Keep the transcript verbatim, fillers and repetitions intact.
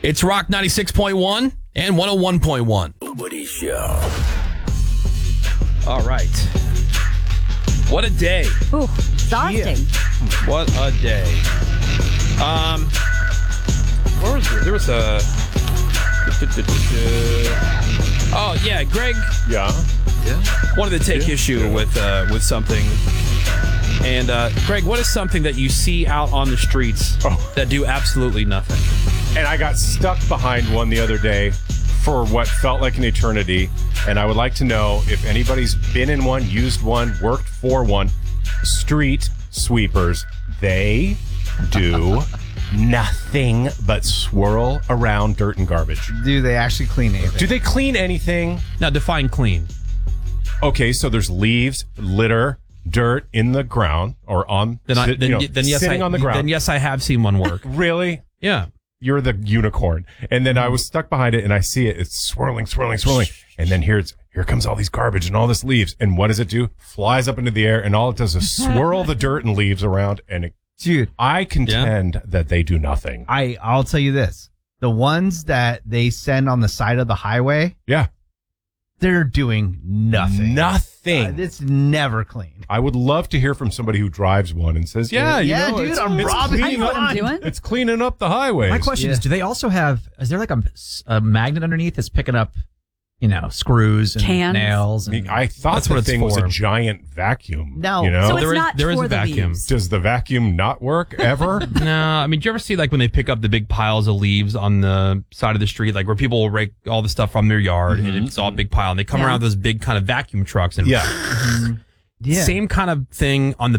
It's Rock ninety-six point one and one oh one point one. Woody Show. All right. What a day. Ooh, exhausting. What a day. Um, where was there? There was a... Oh, yeah, Greg Yeah. Yeah. wanted to take Yeah. issue Yeah. with uh, with something. And, uh, Greg, what is something that you see out on the streets Oh. that do absolutely nothing? And I got stuck behind one the other day for what felt like an eternity. And I would like to know if anybody's been in one, used one, worked for one. Street sweepers. They do nothing but swirl around dirt and garbage. Do they actually clean anything? Do they clean anything? Now, define clean. Okay, so there's leaves, litter, dirt in the ground or on Then, I, sit- then, you know, then yes, sitting I, on the ground. Then yes, I have seen one work. Really? Yeah. You're the unicorn. And then I was stuck behind it and I see it. It's swirling, swirling, swirling. And then here it's, here comes all these garbage and all this leaves. And what does it do? Flies up into the air and all it does is swirl the dirt and leaves around. And it, Dude, I contend yeah. that they do nothing. I, I'll tell you this. The ones that they send on the side of the highway, Yeah. they're doing nothing. Nothing. Uh, it's never clean. I would love to hear from somebody who drives one and says, yeah, you Yeah, know, dude, it's, I'm it's robbing cleaning you. up, That's what I'm doing. It's cleaning up the highways. My question Yeah. is, do they also have, is there like a, a magnet underneath that's picking up, you know, screws and Cans. nails? I, And, mean, I thought That's the what it's thing was a for. giant vacuum. No. You know? So it's there is- not there is for a the vacuum. leaves. Does the vacuum not work ever? No, I mean, do you ever see like when they pick up the big piles of leaves on the side of the street, like where people will rake all the stuff from their yard and it's all a big pile and they come Yeah. around with those big kind of vacuum trucks and yeah. Yeah. same kind of thing on the